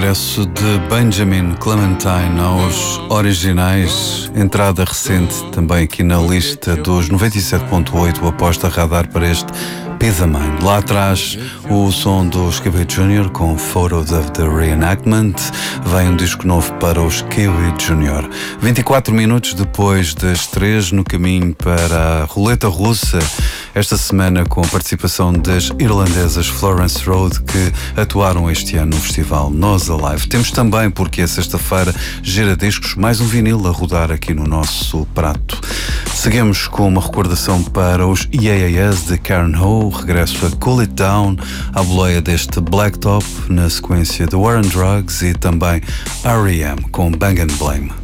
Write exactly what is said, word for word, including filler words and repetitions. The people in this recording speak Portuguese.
regresso de Benjamin Clementine aos originais, entrada recente também aqui na lista dos noventa e sete ponto oito, aposta radar para este Peace of Mind. Lá atrás, o som dos Kiwi Junior com Photos of the Reenactment. Vem um disco novo para os Kiwi Junior. vinte e quatro minutos depois das três, no caminho para a roleta russa, esta semana com a participação das irlandesas Florence Road, que atuaram este ano no festival Nós Alive. Temos também, porque é sexta-feira, gira discos, mais um vinil a rodar aqui no nosso prato. Seguimos com uma recordação para os E A A S de Karen Ho, regresso a Cool It Down, à boleia deste Blacktop, na sequência de War on Drugs e também R E M com Bang and Blame.